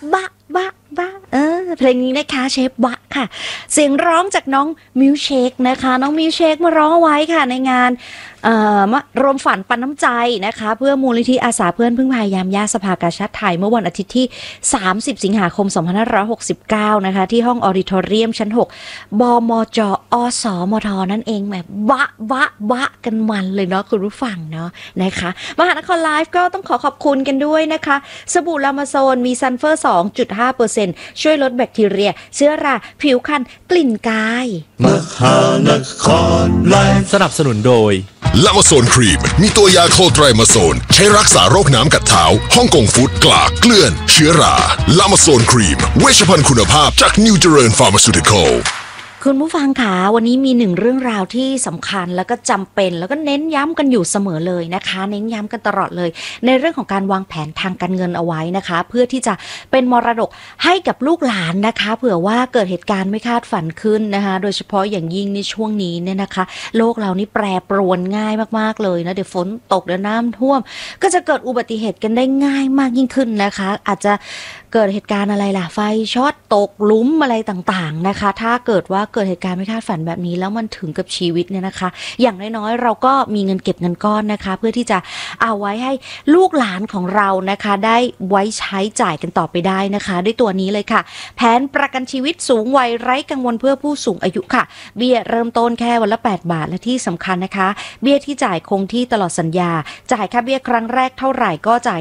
บะบะบะเพลงนี้นะคะเชฟบะค่ะเสียงร้องจากน้องมิวเชคนะคะน้องมิวเชคมาร้องเอาไว้ค่ะในงานรวมฝันปันน้ำใจนะคะเพื่อมูลนิธิอาสาเพื่อนพึ่งพายามยากสภากาชาดไทยเมื่อวันอาทิตย์ที่30สิงหาคม2569นะคะที่ห้องออดิทอเรียมชั้น6บมจอสมทนั่นเองแบบบะกันมันเลยเนาะคุณผู้ฟังเนาะนะคะมหานครไลฟ์ก็ต้องขอบคุณกันด้วยนะคะสบู่ลามาโซนมีซัลเฟอร์ 2.5% ช่วยลดแบคทีเรียเชื้อราผิวคันกลิ่นกายมหานครไลฟ์สนับสนุนโดยลามาโซนครีมมีตัวยาโคไตรมาโซนใช้รักษาโรคน้ำกัดเท้าฮ่องกงฟุตกลากเกลื่อนเชื้อราลามาโซนครีมเวชภัณฑ์คุณภาพจากนิวเจริญฟาร์มาซูติคอลคุณผู้ฟังค่ะวันนี้มีหนึ่งเรื่องราวที่สำคัญแล้วก็จำเป็นแล้วก็เน้นย้ำกันอยู่เสมอเลยนะคะเน้นย้ำกันตลอดเลยในเรื่องของการวางแผนทางการเงินเอาไว้นะคะเพื่อที่จะเป็นมรดกให้กับลูกหลานนะคะเผื่อว่าเกิดเหตุการณ์ไม่คาดฝันขึ้นนะคะโดยเฉพาะอย่างยิ่งในช่วงนี้เนี่ยนะคะโลกเรานี่แปรปรวนง่ายมากๆเลยนะเดี๋ยวฝนตกเดี๋ยวน้ำท่วมก็จะเกิดอุบัติเหตุกันได้ง่ายมากยิ่งขึ้นนะคะอาจจะเกิดเหตุการณ์อะไรล่ะไฟช็อตตกหลุมอะไรต่างๆนะคะถ้าเกิดว่าเกิดเหตุการณ์ไม่คาดฝันแบบนี้แล้วมันถึงกับชีวิตเนี่ยนะคะอย่างน้อยๆเราก็มีเงินเก็บเงินก้อนนะคะเพื่อที่จะเอาไว้ให้ลูกหลานของเรานะคะได้ไว้ใช้จ่ายกันต่อไปได้นะคะด้วยตัวนี้เลยค่ะแผนประกันชีวิตสูงวัยไร้กังวลเพื่อผู้สูงอายุค่ะเบี้ยเริ่มต้นแค่วันละ8 บาทและที่สำคัญนะคะเบี้ยที่จ่ายคงที่ตลอดสัญญาจ่ายค่าเบี้ยครั้งแรกเท่าไหร่ก็จ่าย